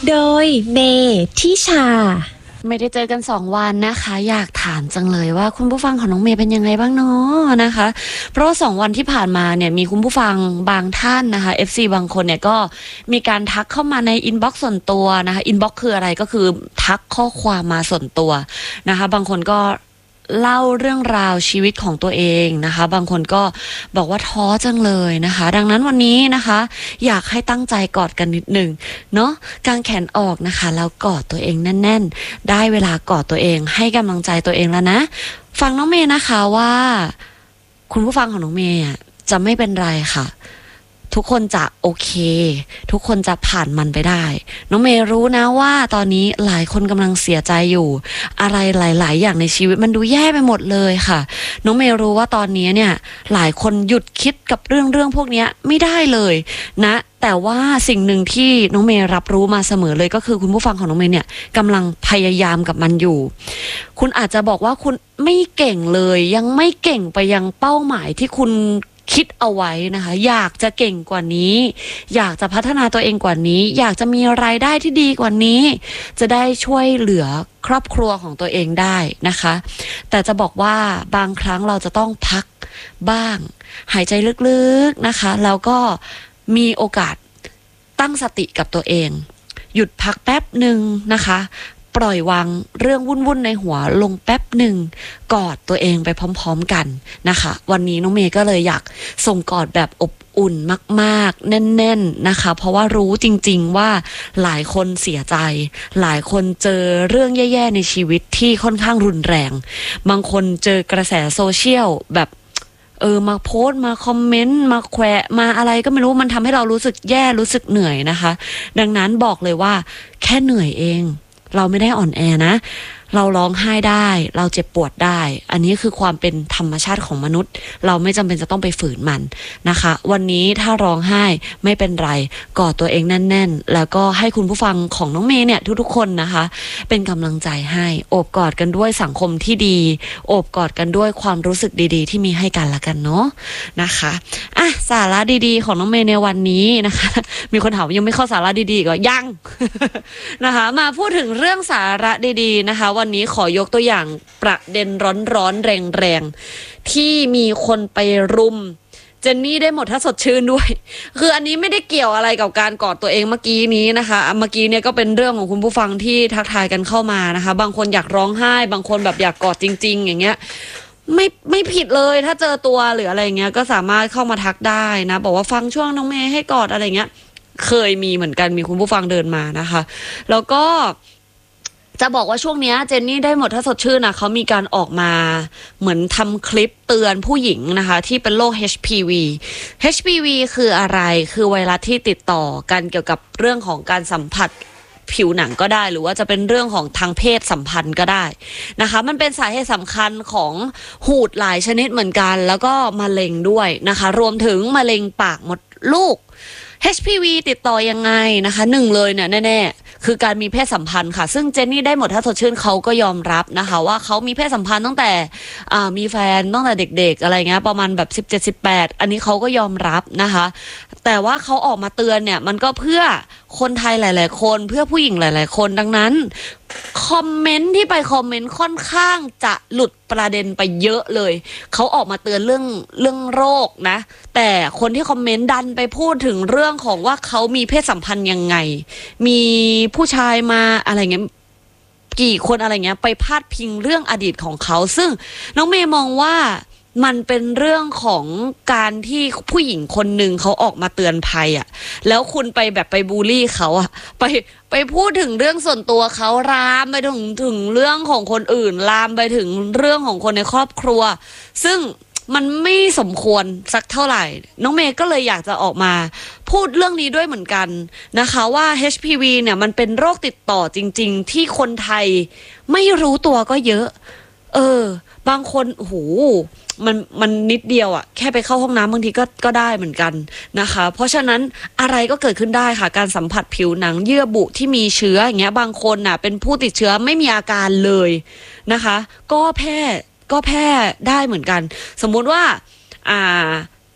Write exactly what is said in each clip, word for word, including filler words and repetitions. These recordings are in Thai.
โดยเมทิชาไม่ได้เจอกันสองวันนะคะอยากถามจังเลยว่าคุณผู้ฟังของน้องเมย์เป็นยังไงบ้างเนาะนะคะเพราะว่าสองวันที่ผ่านมาเนี่ยมีคุณผู้ฟังบางท่านนะคะ เอฟ ซี บางคนเนี่ยก็มีการทักเข้ามาในอินบ็อกซ์ส่วนตัวนะคะอินบ็อกซ์คืออะไรก็คือทักข้อความมาส่วนตัวนะคะบางคนก็เล่าเรื่องราวชีวิตของตัวเองนะคะบางคนก็บอกว่าท้อจังเลยนะคะดังนั้นวันนี้นะคะอยากให้ตั้งใจกอดกันนิดหนึ่งเนาะกางแขนออกนะคะแล้วกอดตัวเองแน่นๆได้เวลากอดตัวเองให้กำลังใจตัวเองแล้วนะฟังน้องเมย์นะคะว่าคุณผู้ฟังของน้องเมย์จะไม่เป็นไรค่ะทุกคนจะโอเคทุกคนจะผ่านมันไปได้น้องเมย์รู้นะว่าตอนนี้หลายคนกำลังเสียใจอยู่อะไรหลายๆอย่างในชีวิตมันดูแย่ไปหมดเลยค่ะน้องเมย์รู้ว่าตอนนี้เนี่ยหลายคนหยุดคิดกับเรื่องเรื่องพวกนี้ไม่ได้เลยนะแต่ว่าสิ่งหนึ่งที่น้องเมย์รับรู้มาเสมอเลยก็คือคุณผู้ฟังของน้องเมย์เนี่ยกำลังพยายามกับมันอยู่คุณอาจจะบอกว่าคุณไม่เก่งเลยยังไม่เก่งไปยังเป้าหมายที่คุณคิดเอาไว้นะคะอยากจะเก่งกว่านี้อยากจะพัฒนาตัวเองกว่านี้อยากจะมีรายได้ที่ดีกว่านี้จะได้ช่วยเหลือครอบครัวของตัวเองได้นะคะแต่จะบอกว่าบางครั้งเราจะต้องพักบ้างหายใจลึกๆนะคะแล้วก็มีโอกาสตั้งสติกับตัวเองหยุดพักแป๊บหนึ่งนะคะปล่อยวางเรื่องวุ่นๆในหัวลงแป๊บหนึ่งกอดตัวเองไปพร้อมๆกันนะคะวันนี้น้องเมย์ก็เลยอยากส่งกอดแบบอบอุ่นมากๆแน่นๆนะคะเพราะว่ารู้จริงๆว่าหลายคนเสียใจหลายคนเจอเรื่องแย่ๆในชีวิตที่ค่อนข้างรุนแรงบางคนเจอกระแสโซเชียลแบบเออมาโพสต์มาคอมเมนต์มาแขวะมาอะไรก็ไม่รู้มันทำให้เรารู้สึกแย่รู้สึกเหนื่อยนะคะดังนั้นบอกเลยว่าแค่เหนื่อยเองเราไม่ได้อ่อนแอนะเราร้องไห้ได้เราเจ็บปวดได้อันนี้คือความเป็นธรรมชาติของมนุษย์เราไม่จำเป็นจะต้องไปฝืนมันนะคะวันนี้ถ้าร้องไห้ไม่เป็นไรกอดตัวเองแน่นๆแล้วก็ให้คุณผู้ฟังของน้องเมย์เนี่ยทุกๆคนนะคะเป็นกำลังใจให้โอบกอดกันด้วยสังคมที่ดีโอบกอดกันด้วยความรู้สึกดีๆที่มีให้กันละกันเนาะนะคะอ่ะสาระดีๆของน้องเมย์ในวันนี้นะคะมีคนถามว่ายังไม่เข้าสาระดีๆก็ยัง นะคะมาพูดถึงเรื่องสาระดีๆนะคะวันนี้ขอยกตัวอย่างประเด็นร้อนๆแรงๆที่มีคนไปรุมเจนนี่ได้หมดถ้าสดชื่นด้วยคืออันนี้ไม่ได้เกี่ยวอะไรกับการกอดตัวเองเมื่อกี้นี้นะคะเมื่อกี้เนี่ยก็เป็นเรื่องของคุณผู้ฟังที่ทักทายกันเข้ามานะคะบางคนอยากร้องไห้บางคนแบบอยากกอดจริงๆอย่างเงี้ยไม่ไม่ผิดเลยถ้าเจอตัวหรืออะไรเงี้ยก็สามารถเข้ามาทักได้นะบอกว่าฟังช่วงน้องเมย์ให้กอดอะไรเงี้ยเคยมีเหมือนกันมีคุณผู้ฟังเดินมานะคะแล้วก็จะบอกว่าช่วงนี้เจนนี่ได้หมดถ้าสดชื่นนะเขามีการออกมาเหมือนทำคลิปเตือนผู้หญิงนะคะที่เป็นโรค เอช พี วี เอช พี วี คืออะไรคือไวรัสที่ติดต่อกันเกี่ยวกับเรื่องของการสัมผัสผิวหนังก็ได้หรือว่าจะเป็นเรื่องของทางเพศสัมพันธ์ก็ได้นะคะมันเป็นสาเหตุสำคัญของหูดหลายชนิดเหมือนกันแล้วก็มะเร็งด้วยนะคะรวมถึงมะเร็งปากมดลูก เอช พี วี ติดต่อยังไงนะคะหนึ่งเลยเนี่ยแน่ๆคือการมีเพศสัมพันธ์ค่ะซึ่งเจนนี่ได้หมดถ้าสดชื่นเขาก็ยอมรับนะคะว่าเขามีเพศสัมพันธ์ตั้งแต่อ่ามีแฟนตั้งแต่เด็กๆอะไรเงี้ยประมาณแบบสิบเจ็ด สิบแปดอันนี้เขาก็ยอมรับนะคะแต่ว่าเขาออกมาเตือนเนี่ยมันก็เพื่อคนไทยหลายๆคนเพื่อผู้หญิงหลายๆคนดังนั้นคอมเมนต์ที่ไปคอมเมนต์ค่อนข้างจะหลุดประเด็นไปเยอะเลยเขาออกมาเตือนเรื่องเรื่องโรคนะแต่คนที่คอมเมนต์ดันไปพูดถึงเรื่องของว่าเขามีเพศสัมพันธ์ยังไงมีผู้ชายมาอะไรเงี้ยกี่คนอะไรเงี้ยไปพาดพิงเรื่องอดีตของเขาซึ่งน้องเมย์มองว่ามันเป็นเรื่องของการที่ผู้หญิงคนหนึ่งเขาออกมาเตือนภัยอ่ะแล้วคุณไปแบบไปบูลลี่เขาอ่ะไปไปพูดถึงเรื่องส่วนตัวเขาลามไปถึงถึงเรื่องของคนอื่นลามไปถึงเรื่องของคนในครอบครัวซึ่งมันไม่สมควรสักเท่าไหร่น้องเมย์ก็เลยอยากจะออกมาพูดเรื่องนี้ด้วยเหมือนกันนะคะว่า เอช พี วี เนี่ยมันเป็นโรคติดต่อจริงๆที่คนไทยไม่รู้ตัวก็เยอะเออบางคนโอ้โหมันมันนิดเดียวอะแค่ไปเข้าห้องน้ำบางทีก็ก็ได้เหมือนกันนะคะเพราะฉะนั้นอะไรก็เกิดขึ้นได้ค่ะการสัมผัสผิวหนังเยื่อบุที่มีเชื้ออย่างเงี้ยบางคนน่ะเป็นผู้ติดเชื้อไม่มีอาการเลยนะคะก็แพร่ก็แพร่ได้เหมือนกันสมมุติว่าอ่า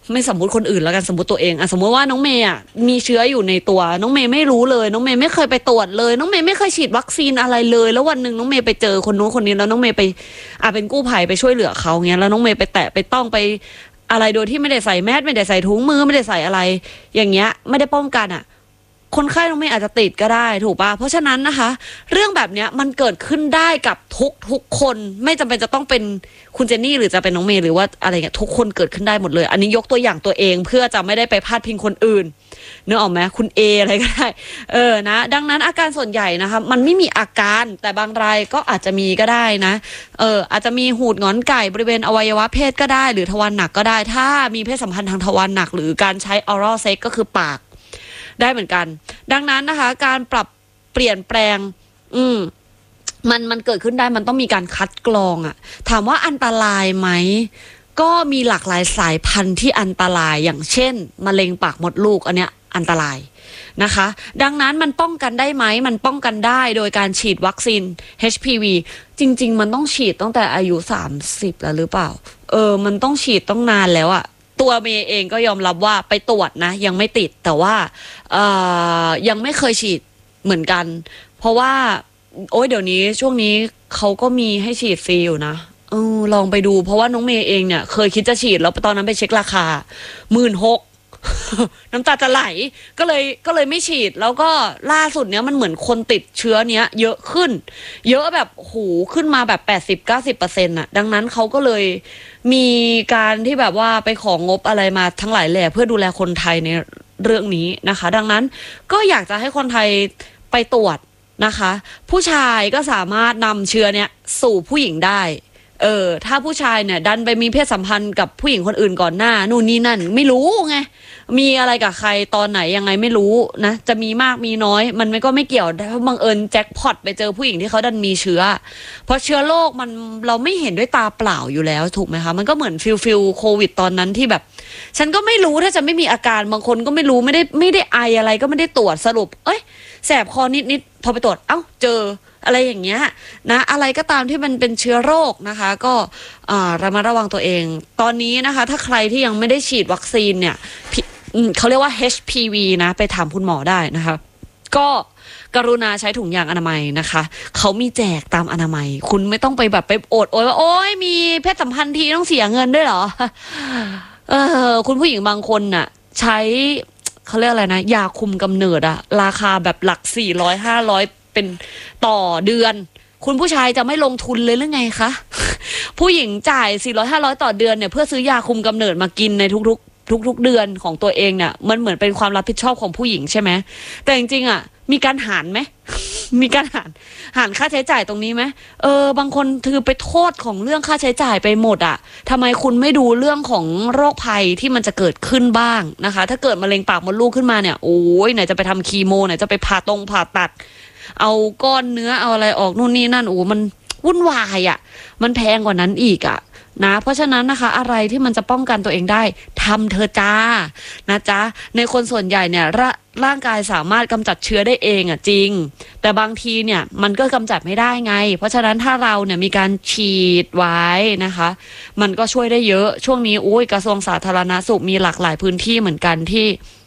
ไม่สมมุติคนอื่นแล้วกันสมมติตัวเองอะสมมติว่าน้องเมย์อะมีเชื้ออยู่ในตัวน้องเมย์ไม่รู้เลยน้องเมย์ไม่เคยไปตรวจเลยน้องเมย์ไม่เคยฉีดวัคซีนอะไรเลยแล้ววันหนึ่งน้องเมย์ไปเจอคนนู้นคนนี้แล้วน้องเมย์ไปอ่ะเป็นกู้ภัยไปช่วยเหลือเขาเงี้ยแล้วน้องเมย์ไปแตะไปต้องไปอะไรโดยที่ไม่ได้ใส่แมสไม่ได้ใส่ถุงมือไม่ได้ใส่อะไรอย่างเงี้ยไม่ได้ป้องกันอะคนไข้น้องเมย์อาจจะติดก็ได้ถูกป่ะเพราะฉะนั้นนะคะเรื่องแบบเนี้ยมันเกิดขึ้นได้กับทุกทุกคนไม่จำเป็นจะต้องเป็นคุณเจนนี่หรือจะเป็นน้องเมย์หรือว่าอะไรเงี้ยทุกคนเกิดขึ้นได้หมดเลยอันนี้ยกตัวอย่างตัวเองเพื่อจะไม่ได้ไปพาดพิงคนอื่นเนื้อออกไหมคุณเออะไรก็ได้เออนะดังนั้นอาการส่วนใหญ่นะคะมันไม่มีอาการแต่บางรายก็อาจจะมีก็ได้นะเอออาจจะมีหูดงอนไก่บริเวณอวัยวะเพศก็ได้หรือทวารหนักก็ได้ถ้ามีเพศสัมพันธ์ทางทวารหนักหรือการใช้ oral sex ก็คือปากได้เหมือนกันดังนั้นนะคะการปรับเปลี่ยนแปลงอืมมันมันเกิดขึ้นได้มันต้องมีการคัดกรองอะถามว่าอันตรายไหมก็มีหลากหลายสายพันธุ์ที่อันตรายอย่างเช่นมะเร็งปากมดลูกอันเนี้ยอันตรายนะคะดังนั้นมันป้องกันได้ไหมมันป้องกันได้โดยการฉีดวัคซีน เอช พี วี จริงๆมันต้องฉีดตั้งแต่อายุสามสิบแล้วหรือเปล่าเออมันต้องฉีดต้องนานแล้วอะตัวเมย์เองก็ยอมรับว่าไปตรวจนะยังไม่ติดแต่ว่าเอ่อยังไม่เคยฉีดเหมือนกันเพราะว่าโอ้ยเดี๋ยวนี้ช่วงนี้เขาก็มีให้ฉีดฟรีอยู่นะเออลองไปดูเพราะว่าน้องเมย์เองเนี่ยเคยคิดจะฉีดแล้วตอนนั้นไปเช็คราคาหมื่นหกน้ำตาจะไหลก็เลยก็เลยไม่ฉีดแล้วก็ล่าสุดเนี้ยมันเหมือนคนติดเชื้อเนี้ยเยอะขึ้นเยอะแบบโหขึ้นมาแบบแปดสิบเก้าสิบเปอร์เซ็นต์น่ะดังนั้นเขาก็เลยมีการที่แบบว่าไปของงบอะไรมาทั้งหลายแหล่เพื่อดูแลคนไทยในเรื่องนี้นะคะดังนั้นก็อยากจะให้คนไทยไปตรวจนะคะผู้ชายก็สามารถนำเชื้อเนี้ยสู่ผู้หญิงได้เออถ้าผู้ชายเนี่ยดันไปมีเพศสัมพันธ์กับผู้หญิงคนอื่นก่อนหน้านู่นนี่นั่นไม่รู้ไงมีอะไรกับใครตอนไหนยังไงไม่รู้นะจะมีมากมีน้อยมันไม่ก็ไม่เกี่ยวถ้าบังเอิญแจ็คพอตไปเจอผู้หญิงที่เขาดันมีเชื้อเพราะเชื้อโรคมันเราไม่เห็นด้วยตาเปล่าอยู่แล้วถูกไหมคะมันก็เหมือนฟิลฟิลโควิดตอนนั้นที่แบบฉันก็ไม่รู้ถ้าจะไม่มีอาการบางคนก็ไม่รู้ไม่ได้ไม่ได้ไออะไรก็ไม่ได้ตรวจสรุปเอ้ยแสบคอนิดนิดพอไปตรวจเอ้าเจออะไรอย่างเงี้ยนะอะไรก็ตามที่มันเป็นเชื้อโรคนะคะก็ระมัดระวังตัวเองตอนนี้นะคะถ้าใครที่ยังไม่ได้ฉีดวัคซีนเนี่ยเขาเรียกว่า เอช พี วี นะไปถามคุณหมอได้นะคะก็กรุณาใช้ถุงยางอนามัยนะคะเขามีแจกตามอนามัยคุณไม่ต้องไปแบบไปโอดโอยว่าโอ้ยมีเพศสัมพันธ์ทีต้องเสียเงินด้วยเหรอเออคุณผู้หญิงบางคนน่ะใช้เขาเรียกอะไรนะยาคุมกำเนิดอะราคาแบบหลักสี่ร้อยห้าร้อยเป็นต่อเดือนคุณผู้ชายจะไม่ลงทุนเลยหรือไงคะผู้หญิงจ่ายสี่ร้อยห้าร้อยต่อเดือนเนี่ยเพื่อซื้อยาคุมกำเนิดมากินในทุกๆทุกๆเดือนของตัวเองเนี่ยมันเหมือนเป็นความรับผิดชอบของผู้หญิงใช่ไหมแต่จริงๆอ่ะมีการหารไหม มีการหารหารค่าใช้จ่ายตรงนี้ไหมเออบางคนคือไปโทษของเรื่องค่าใช้จ่ายไปหมดอ่ะทำไมคุณไม่ดูเรื่องของโรคภัยที่มันจะเกิดขึ้นบ้างนะคะถ้าเกิดมะเร็งปากมดลูกขึ้นมาเนี่ยโอ้ยไหนจะไปทำคีโมไหนจะไปผ่าตรงผ่าตัดเอาก้อนเนื้อเอาอะไรออกนู่นนี่นั่นโอ้มันวุ่นวายอ่ะมันแพงกว่านั้นอีกอ่ะนะเพราะฉะนั้นนะคะอะไรที่มันจะป้องกันตัวเองได้ทำเธอจ้านะจ๊ะในคนส่วนใหญ่เนี่ยรร่างกายสามารถกำจัดเชื้อได้เองอ่ะจริงแต่บางทีเนี่ยมันก็กำจัดไม่ได้ไงเพราะฉะนั้นถ้าเราเนี่ยมีการฉีดไว้นะคะมันก็ช่วยได้เยอะช่วงนี้อุ้ยกระทรวงสาธารณสุขมีหลากหลายพื้นที่เหมือนกันที่